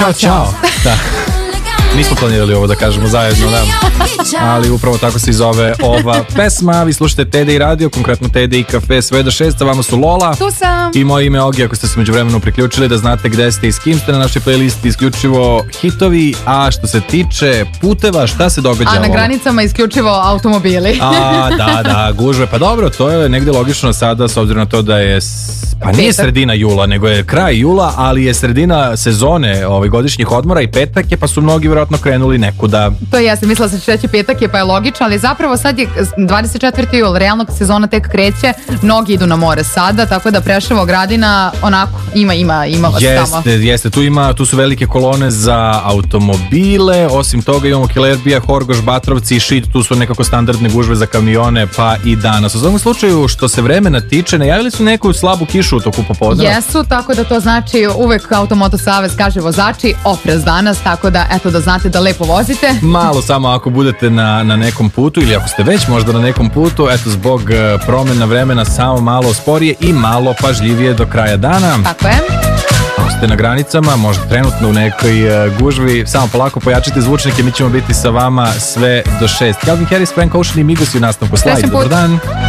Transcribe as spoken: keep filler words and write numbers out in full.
Ćao, čao. Da. Nismo planirali ovo da kažemo zajedno, da. Ali upravo tako se zove ova pesma. Vi slušate T D I radio, konkretno T D I kafe sve do šest. Sa vama su Lola. Tu sam. I moje ime Ogi, ako ste se međuvremenu priključili, da znate gde ste i s kim ste na našoj playlisti, isključivo hitovi. A što se tiče puteva, šta se događa? A na granicama isključivo automobili. A, da, da, gužve. Pa dobro, to je negde logično sada, s obzirom na to da je, pa nije sredina jula, nego je kraj jula, ali je sredina sezone ovaj, godišnjih odmora i petak je, pa su mnogi vjerojatno krenuli nekuda. To je, ja sam mislila da se treći petak je, pa je logično, ali zapravo sad je dvadeset četvrti jul, realno sezona tek kreće, mnogi idu na more sada, tako da Preševo, Gradina, onako, ima, ima, ima vas jeste, tamo. Jeste, tu ima, tu su velike kolone za automobile, osim toga imamo Kelerbija, Horgoš, Batrovci i Šid, tu su nekako standardne gužve za kamione, pa i danas. U svakom slučaju, što se vremena tiče, najavili su neku slabu kišu u toku popodneva. Jesu, tako da to znači uvek Automoto Savez kaže vozači, oprez danas, tako da eto da znate da lepo vozite. Malo samo ako budete na, na nekom putu ili ako ste već možda na nekom putu, eto zbog promjena vremena samo malo sporije i malo pažljivije do kraja dana. Tako je. Ako ste na granicama, možda trenutno u nekoj uh, gužvi, samo polako pojačite zvučnike, mi ćemo biti sa vama sve do šest. Calvin Harris, Frank Ocean i Migos u nastavku. Slide, dobar dan.